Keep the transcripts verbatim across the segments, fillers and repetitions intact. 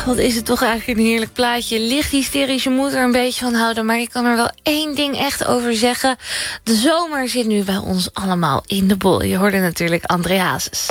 wat is het toch eigenlijk een heerlijk plaatje. Licht hysterisch, je moet er een beetje van houden. Maar ik kan er wel één ding echt over zeggen. De zomer zit nu bij ons allemaal in de bol. Je hoorde natuurlijk André Hazes.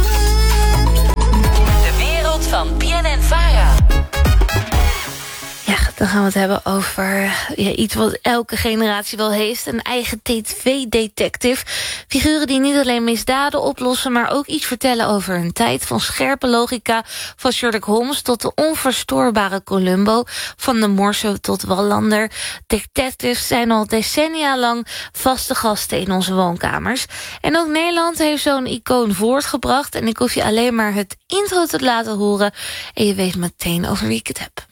De wereld van B N N-Vara. Ja, dan gaan we het hebben over ja, iets wat elke generatie wel heeft. Een eigen T V-detective. Figuren die niet alleen misdaden oplossen, maar ook iets vertellen over hun tijd. Van scherpe logica van Sherlock Holmes tot de onverstoorbare Columbo. Van de Morso tot Wallander. Detectives zijn al decennia lang vaste gasten in onze woonkamers. En ook Nederland heeft zo'n icoon voortgebracht. En ik hoef je alleen maar het intro te laten horen. En je weet meteen over wie ik het heb.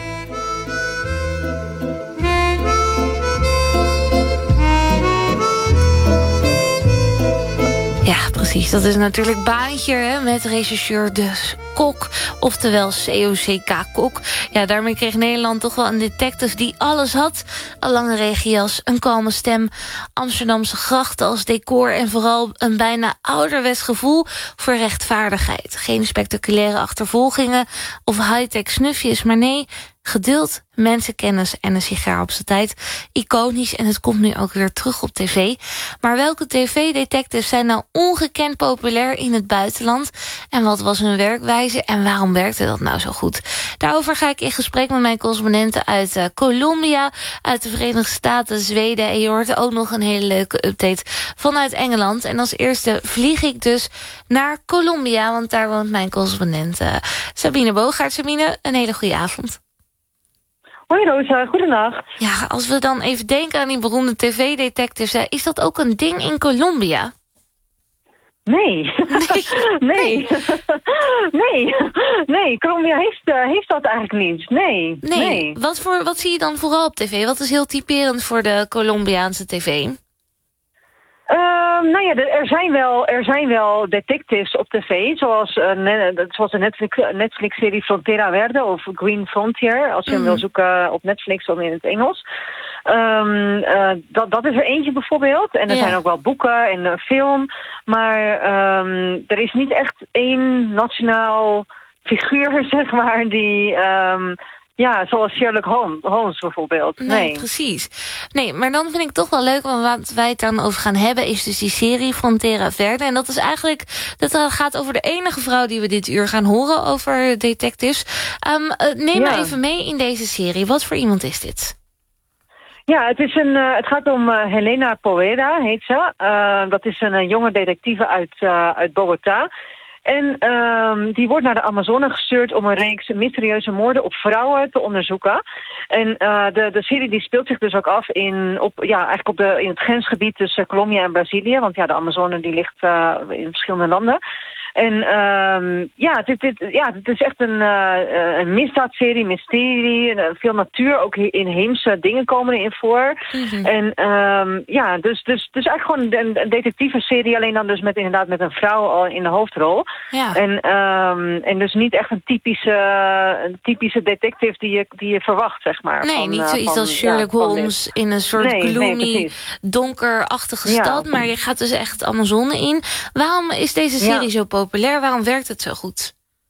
Ja, precies. Dat is natuurlijk Baantje, hè, met rechercheur De Kok, oftewel C O C K Kok. Ja, daarmee kreeg Nederland toch wel een detective die alles had. Een lange regenjas, een kalme stem, Amsterdamse grachten als decor en vooral een bijna ouderwets gevoel voor rechtvaardigheid. Geen spectaculaire achtervolgingen of high-tech snufjes, maar nee, geduld, mensenkennis en een sigaar op zijn tijd. Iconisch en het komt nu ook weer terug op tv. Maar welke tv-detectives zijn nou ongekend populair in het buitenland? En wat was hun werkwijze en waarom werkte dat nou zo goed? Daarover ga ik in gesprek met mijn correspondenten uit uh, Colombia, uit de Verenigde Staten, Zweden. En je hoort ook nog een hele leuke update vanuit Engeland. En als eerste vlieg ik dus naar Colombia, want daar woont mijn correspondent uh, Sabine Boogaard. Sabine, een hele goede avond. Hoi Rosa, goedenacht. Ja, als we dan even denken aan die beroemde tv-detectives, is dat ook een ding in Colombia? Nee. Nee. nee. nee. Nee, Colombia heeft, uh, heeft dat eigenlijk niet. Nee. Nee. nee. Wat, voor, wat zie je dan vooral op tv? Wat is heel typerend voor de Colombiaanse tv? Uh, nou ja, er zijn wel, er zijn wel detectives op tv, zoals, uh, net, zoals de Netflix, Netflix-serie Frontera Verde of Green Frontier, als je mm. hem wil zoeken op Netflix dan in het Engels. Um, uh, dat, dat is er eentje bijvoorbeeld. En er ja. zijn ook wel boeken en een film. Maar um, er is niet echt één nationaal figuur, zeg maar, die... Um, Ja, zoals Sherlock Holmes bijvoorbeeld. Nee. nee, precies. Nee, maar dan vind ik toch wel leuk, want wat wij het dan over gaan hebben is dus die serie Frontera Verde. En dat is eigenlijk, dat gaat over de enige vrouw die we dit uur gaan horen over detectives. Um, neem ja. me even mee in deze serie. Wat voor iemand is dit? Ja, het, is een, uh, het gaat om uh, Helena Poveda, heet ze. Uh, dat is een uh, jonge detective uit, uh, uit Bogota. En um, die wordt naar de Amazone gestuurd om een reeks mysterieuze moorden op vrouwen te onderzoeken. En uh, de, de serie die speelt zich dus ook af in, op, ja, eigenlijk op de, in het grensgebied tussen Colombia en Brazilië. Want ja, de Amazone die ligt uh, in verschillende landen. En um, ja, dit, dit, ja, het is echt een, uh, een misdaadserie, mysterie. Uh, veel natuur, ook inheemse dingen komen erin voor. Mm-hmm. En um, ja, dus, dus, dus eigenlijk gewoon een, een detectieve serie, alleen dan dus met inderdaad met een vrouw al in de hoofdrol. Ja. En, um, en dus niet echt een typische, een typische detective die je, die je verwacht, zeg maar. Nee, van, niet zoiets van, als Sherlock ja, Holmes in een soort nee, gloomy, nee, donkerachtige ja. stad. Maar je gaat dus echt Amazone in. Waarom is deze serie ja. zo populair? Waarom werkt het zo goed?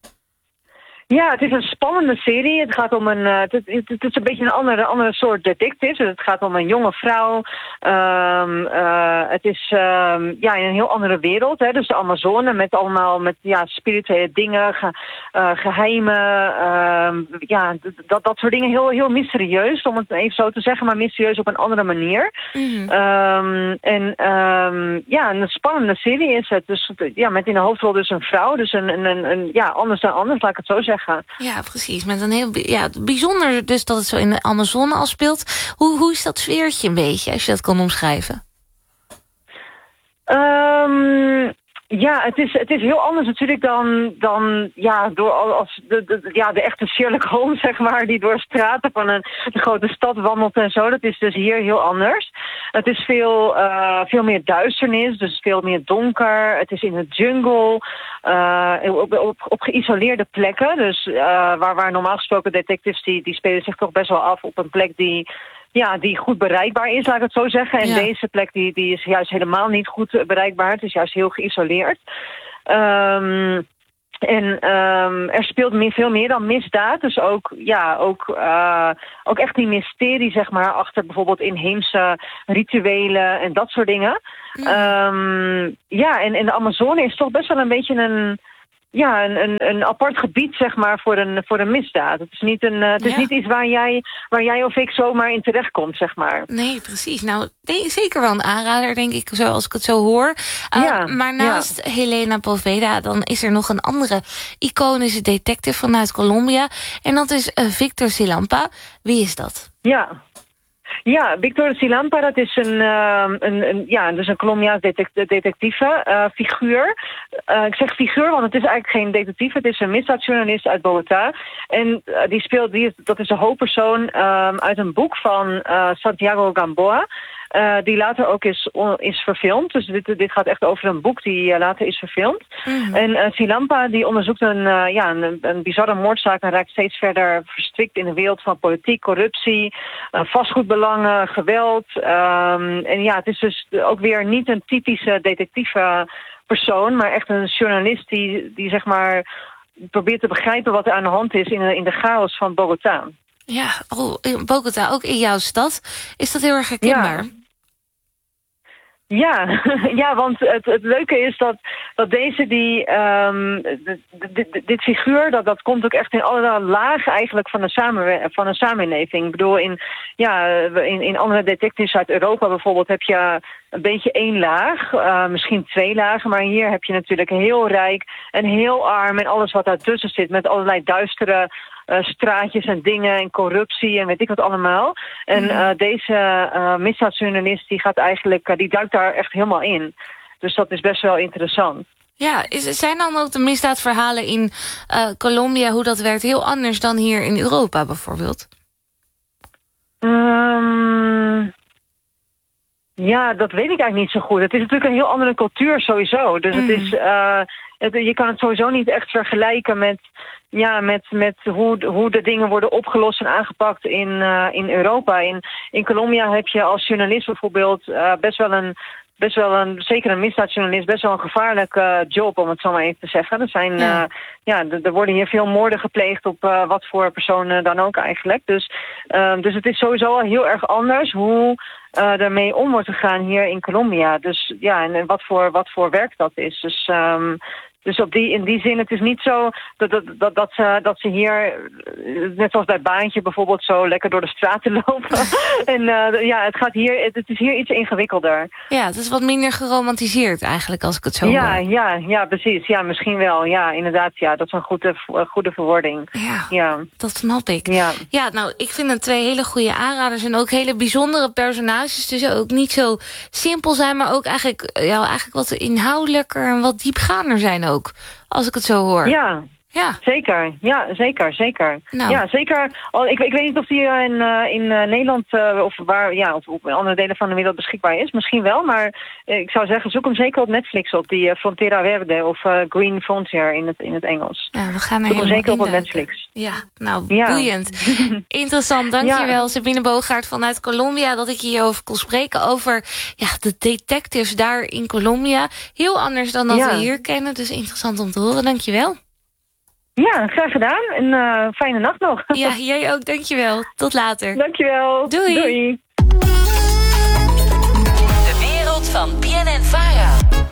Ja, het is een spannende serie. Het gaat om een, uh, het, het, het is een beetje een andere, andere soort detective. Het gaat om een jonge vrouw. Um, uh, het is um, ja, in een heel andere wereld. Hè? Dus de Amazone met allemaal met ja, spirituele dingen, ge, uh, geheimen. Uh, ja, dat, dat soort dingen. Heel, heel mysterieus, om het even zo te zeggen, maar mysterieus op een andere manier. Mm-hmm. Um, en um, ja, een spannende serie is het. Dus ja, met in de hoofdrol dus een vrouw. Dus een, een, een ja, anders dan anders, laat ik het zo zeggen. Ja, precies. Met een heel ja, bijzonder dus dat het zo in de Amazone afspeelt. Hoe, hoe is dat sfeertje een beetje, als je dat kan omschrijven? Um, ja, het is, het is heel anders natuurlijk dan, dan ja, door als de, de, ja, de echte Sherlock Holmes, zeg maar, die door straten van een, een grote stad wandelt en zo. Dat is dus hier heel anders. Het is veel, uh, veel meer duisternis, dus veel meer donker. Het is in de jungle, uh, op, op, op geïsoleerde plekken. Dus uh, waar, waar normaal gesproken detectives, die, die spelen zich toch best wel af op een plek die... Ja, die goed bereikbaar is, laat ik het zo zeggen. En ja. deze plek die, die is juist helemaal niet goed bereikbaar. Het is juist heel geïsoleerd. Um, En um, er speelt meer, veel meer dan misdaad. Dus ook, ja, ook, uh, ook echt die mysterie, zeg maar, achter bijvoorbeeld inheemse rituelen en dat soort dingen. Mm. Um, ja, en, en de Amazone is toch best wel een beetje een... Ja, een, een, een apart gebied, zeg maar, voor een, voor een misdaad. Het is niet, een, uh, het is ja. niet iets waar jij, waar jij of ik zomaar in terechtkomt, zeg maar. Nee, precies. Nou, nee, zeker wel een aanrader, denk ik, zoals ik het zo hoor. Uh, ja, maar naast ja. Helena Poveda, dan is er nog een andere iconische detective vanuit Colombia. En dat is uh, Victor Silampa. Wie is dat? Ja. Ja, Victor Silampa, dat is een, uh, een, een, ja, dus een Colombiaans detect- detectieve uh, figuur. Uh, ik zeg figuur, want het is eigenlijk geen detectieve. Het is een misdaadjournalist uit Bogota. En uh, die speelt, die is, dat is een hoofdpersoon um, uit een boek van uh, Santiago Gamboa. Uh, die later ook is, on, is verfilmd. Dus dit, dit gaat echt over een boek die uh, later is verfilmd. Mm-hmm. En uh, Silampa die onderzoekt een, uh, ja, een, een bizarre moordzaak en raakt steeds verder verstrikt in de wereld van politiek, corruptie, uh, vastgoedbelangen, geweld. Um, en ja, het is dus ook weer niet een typische detectieve persoon, maar echt een journalist die, die zeg maar probeert te begrijpen wat er aan de hand is in de, in de chaos van Bogota. Ja, oh, in Bogota, ook in jouw stad. Is dat heel erg herkenbaar? Ja. Ja, ja, want het, het leuke is dat, dat deze die, um, dit, dit figuur, dat, dat komt ook echt in allerlei lagen eigenlijk van een, samenwe- van een samenleving. Ik bedoel, in, ja, in, in andere detectives uit Europa bijvoorbeeld heb je een beetje één laag, uh, misschien twee lagen, maar hier heb je natuurlijk heel rijk en heel arm en alles wat daartussen zit met allerlei duistere Uh, straatjes en dingen en corruptie en weet ik wat allemaal. En uh, deze uh, misdaadjournalist die gaat eigenlijk, uh, die duikt daar echt helemaal in. Dus dat is best wel interessant. Ja, is, zijn dan ook de misdaadverhalen in uh, Colombia, hoe dat werkt, heel anders dan hier in Europa bijvoorbeeld? Um, ja, dat weet ik eigenlijk niet zo goed. Het is natuurlijk een heel andere cultuur sowieso. Dus mm. het is, uh, het, je kan het sowieso niet echt vergelijken met Ja, met, met hoe, hoe de dingen worden opgelost en aangepakt in, uh, in Europa. In, in Colombia heb je als journalist bijvoorbeeld uh, best wel een, best wel een, zeker een misdaadjournalist, best wel een gevaarlijke uh, job, om het zo maar even te zeggen. Er zijn, ja, uh, ja d- er worden hier veel moorden gepleegd op uh, wat voor personen dan ook eigenlijk. Dus, uh, dus het is sowieso al heel erg anders hoe uh, ermee om wordt gegaan hier in Colombia. Dus ja, en, en wat voor, wat voor werk dat is. Dus um, Dus op die, in die zin, het is niet zo dat, dat, dat, dat, ze, dat ze hier, net zoals bij Baantje bijvoorbeeld, zo lekker door de straten lopen. en uh, ja, het gaat hier, het, het is hier iets ingewikkelder. Ja, het is wat minder geromantiseerd eigenlijk, als ik het zo ja, hoor. Ja, ja, precies. Ja, misschien wel. Ja, inderdaad. Ja, dat is een goede, goede verwoording. Ja, ja, dat snap ik. Ja. ja, nou, ik vind het twee hele goede aanraders en ook hele bijzondere personages. Dus ook niet zo simpel zijn, maar ook eigenlijk, ja, eigenlijk wat inhoudelijker en wat diepgaander zijn ook. Als ik het zo hoor. Ja, ja. zeker. Ja, zeker, zeker. Nou. Ja, zeker. Oh, ik, ik weet niet of die in, uh, in uh, Nederland uh, of waar, ja, of in andere delen van de wereld beschikbaar is. Misschien wel, maar uh, ik zou zeggen, zoek hem zeker op Netflix op. Die uh, Frontera Verde of uh, Green Frontier in het, in het Engels. Ja, we gaan er zoek hem zeker op op induiken. Netflix. Ja, nou, ja. boeiend. Interessant, dankjewel ja. Sabine Boogaard vanuit Colombia, dat ik hierover kon spreken over ja, de detectives daar in Colombia. Heel anders dan dat ja. we hier kennen, dus interessant om te horen. Dankjewel. Ja, graag gedaan. En uh, fijne nacht nog. Ja, jij ook. Dankjewel. Tot later. Dankjewel. Doei. Doei. De wereld van B N N Vara.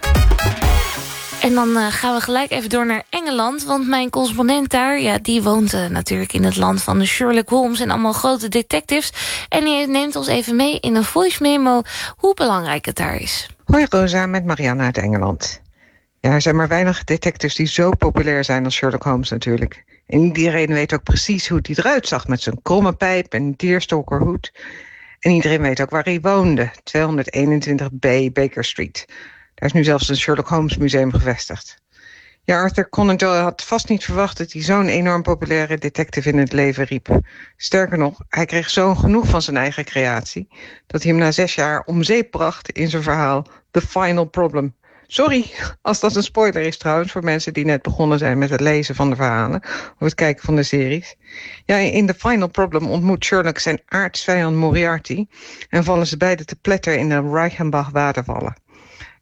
En dan uh, gaan we gelijk even door naar Engeland. Want mijn correspondent daar, ja, die woont uh, natuurlijk in het land van de Sherlock Holmes en allemaal grote detectives. En die neemt ons even mee in een voice memo hoe belangrijk het daar is. Hoi Rosa, met Marianne uit Engeland. Ja, er zijn maar weinig detectives die zo populair zijn als Sherlock Holmes natuurlijk. En iedereen weet ook precies hoe hij eruit zag met zijn kromme pijp en deerstalkerhoed. En iedereen weet ook waar hij woonde, tweehonderdeenentwintig B Baker Street. Daar is nu zelfs een Sherlock Holmes museum gevestigd. Ja, Arthur Conan Doyle had vast niet verwacht dat hij zo'n enorm populaire detective in het leven riep. Sterker nog, hij kreeg zo genoeg van zijn eigen creatie dat hij hem na zes jaar om zeep bracht in zijn verhaal The Final Problem. Sorry als dat een spoiler is trouwens voor mensen die net begonnen zijn met het lezen van de verhalen of het kijken van de series. Ja, in The Final Problem ontmoet Sherlock zijn aartsvijand Moriarty en vallen ze beiden te pletter in de Reichenbach watervallen.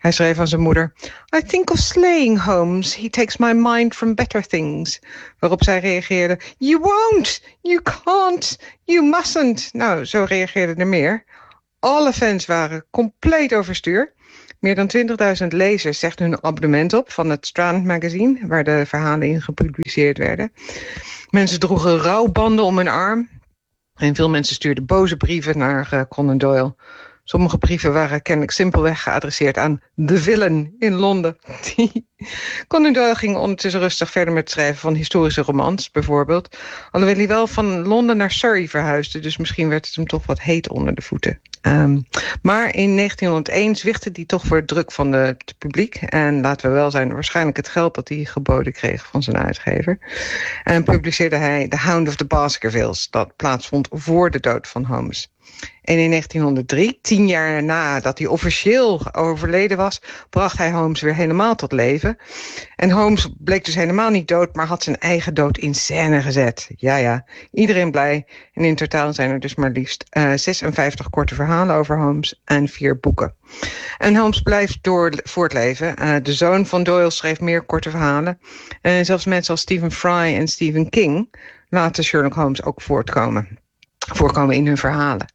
Hij schreef aan zijn moeder: I think of slaying Holmes. He takes my mind from better things. Waarop zij reageerde: You won't, you can't, you mustn't. Nou, zo reageerden er meer. Alle fans waren compleet overstuur. Meer dan twintigduizend lezers zegden hun abonnement op van het Strand Magazine, waar de verhalen in gepubliceerd werden. Mensen droegen rouwbanden om hun arm. En veel mensen stuurden boze brieven naar uh, Conan Doyle. Sommige brieven waren kennelijk simpelweg geadresseerd aan de villain in Londen. Conan Doyle ging ondertussen rustig verder met het schrijven van historische romans, bijvoorbeeld. Alhoewel hij wel van Londen naar Surrey verhuisde, dus misschien werd het hem toch wat heet onder de voeten. Um, maar in negentienhonderdéén zwichtte hij toch voor het druk van de, het publiek. En laten we wel zijn, waarschijnlijk het geld dat hij geboden kreeg van zijn uitgever. En publiceerde hij The Hound of the Baskervilles, dat plaatsvond voor de dood van Holmes. En in negentienhonderddrie, tien jaar nadat hij officieel overleden was, bracht hij Holmes weer helemaal tot leven. En Holmes bleek dus helemaal niet dood, maar had zijn eigen dood in scène gezet. Ja, ja, iedereen blij. En in totaal zijn er dus maar liefst uh, zesenvijftig korte verhalen over Holmes en vier boeken. En Holmes blijft door voortleven. Uh, de zoon van Doyle schreef meer korte verhalen. En zelfs mensen als Stephen Fry en Stephen King laten Sherlock Holmes ook voortkomen. voorkomen in hun verhalen.